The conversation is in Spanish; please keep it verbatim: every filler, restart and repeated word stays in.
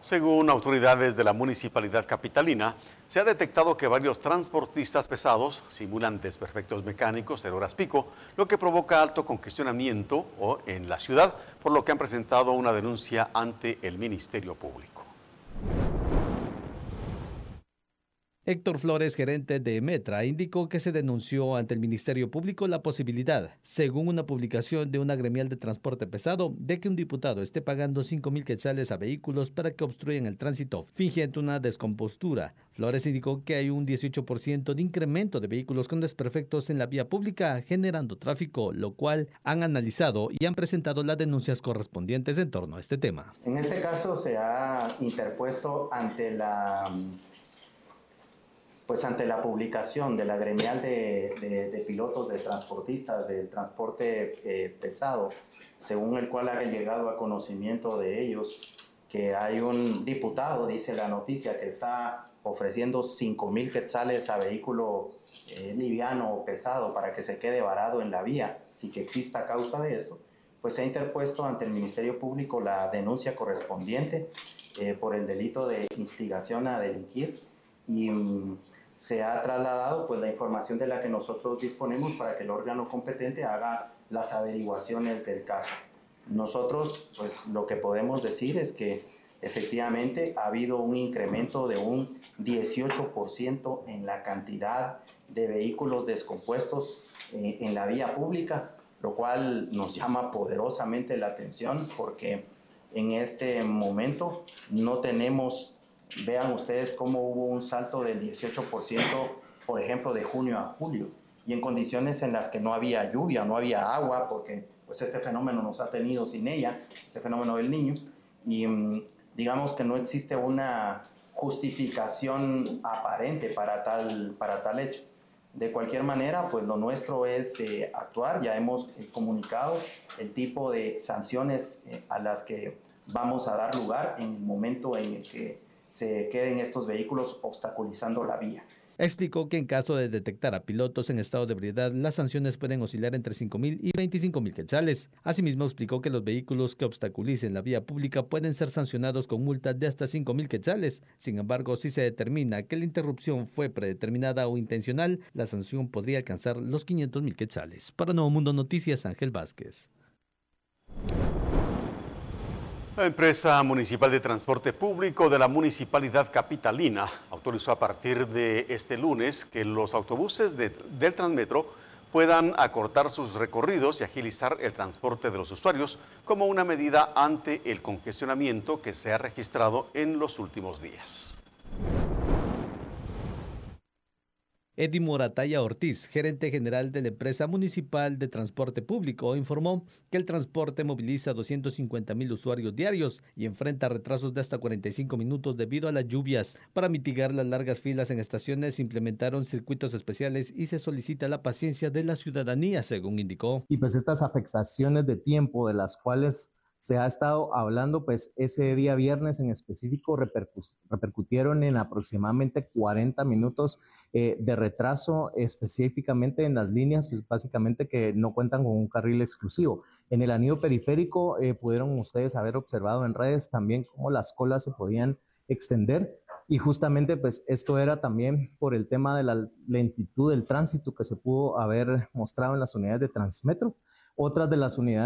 Según autoridades de la municipalidad capitalina, se ha detectado que varios transportistas pesados simulan desperfectos mecánicos en horas pico, lo que provoca alto congestionamiento o en la ciudad, por lo que han presentado una denuncia ante el Ministerio Público. Héctor Flores, gerente de Metra, indicó que se denunció ante el Ministerio Público la posibilidad, según una publicación de una gremial de transporte pesado, de que un diputado esté pagando cinco mil quetzales a vehículos para que obstruyan el tránsito, fingiendo una descompostura. Flores indicó que hay un dieciocho por ciento de incremento de vehículos con desperfectos en la vía pública, generando tráfico, lo cual han analizado y han presentado las denuncias correspondientes en torno a este tema. En este caso se ha interpuesto ante la... Pues ante la publicación de la gremial de, de, de pilotos, de transportistas, del transporte eh, pesado, según el cual ha llegado a conocimiento de ellos que hay un diputado, dice la noticia, que está ofreciendo cinco mil quetzales a vehículo eh, liviano o pesado para que se quede varado en la vía, sin que exista causa de eso, pues se ha interpuesto ante el Ministerio Público la denuncia correspondiente eh, por el delito de instigación a delinquir y mm, se ha trasladado pues la información de la que nosotros disponemos para que el órgano competente haga las averiguaciones del caso. Nosotros pues lo que podemos decir es que efectivamente ha habido un incremento de un dieciocho por ciento en la cantidad de vehículos descompuestos eh, en la vía pública, lo cual nos llama poderosamente la atención porque en este momento no tenemos. Vean ustedes cómo hubo un salto del dieciocho por ciento, por ejemplo, de junio a julio, y en condiciones en las que no había lluvia, no había agua, porque pues este fenómeno nos ha tenido sin ella, este fenómeno del Niño, y digamos que no existe una justificación aparente para tal, para tal hecho. De cualquier manera, pues lo nuestro es eh, actuar. Ya hemos eh, comunicado el tipo de sanciones eh, a las que vamos a dar lugar en el momento en el que se queden estos vehículos obstaculizando la vía. Explicó que en caso de detectar a pilotos en estado de ebriedad, las sanciones pueden oscilar entre cinco mil y veinticinco mil quetzales. Asimismo, explicó que los vehículos que obstaculicen la vía pública pueden ser sancionados con multas de hasta cinco mil quetzales. Sin embargo, si se determina que la interrupción fue predeterminada o intencional, la sanción podría alcanzar los quinientos mil quetzales. Para Nuevo Mundo Noticias, Ángel Vázquez. La empresa municipal de transporte público de la municipalidad capitalina autorizó a partir de este lunes que los autobuses de, del Transmetro puedan acortar sus recorridos y agilizar el transporte de los usuarios como una medida ante el congestionamiento que se ha registrado en los últimos días. Eddie Morataya Ortiz, gerente general de la empresa municipal de transporte público, informó que el transporte moviliza doscientos cincuenta mil usuarios diarios y enfrenta retrasos de hasta cuarenta y cinco minutos debido a las lluvias. Para mitigar las largas filas en estaciones, se implementaron circuitos especiales y se solicita la paciencia de la ciudadanía, según indicó. Y pues estas afectaciones de tiempo de las cuales se ha estado hablando, pues ese día viernes en específico repercu- repercutieron en aproximadamente cuarenta minutos eh, de retraso, específicamente en las líneas, pues básicamente que no cuentan con un carril exclusivo. En el anillo periférico eh, pudieron ustedes haber observado en redes también cómo las colas se podían extender y justamente pues esto era también por el tema de la lentitud del tránsito que se pudo haber mostrado en las unidades de Transmetro. Otras de las unidades